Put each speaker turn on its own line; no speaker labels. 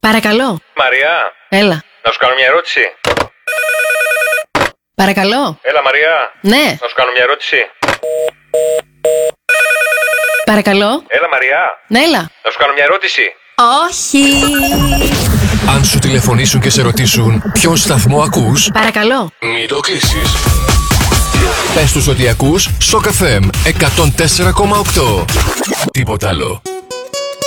Παρακαλώ.
Μαριά.
Έλα.
Να σου κάνω μια ερώτηση.
Παρακαλώ.
Έλα, Μαριά.
Ναι.
Να σου κάνω μια ερώτηση.
Παρακαλώ.
Έλα, Μαριά.
Ναι, έλα.
Να σου κάνω μια ερώτηση.
Όχι.
Αν σου τηλεφωνήσουν και σε ρωτήσουν ποιον σταθμό ακούς,
Παρακαλώ.
μην το κλείσεις. Πες τους ότι ακούς Shock FM 104,8. Τίποτα άλλο.